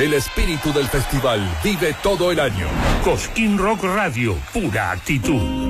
El espíritu del festival vive todo el año. Cosquín Rock Radio, pura actitud.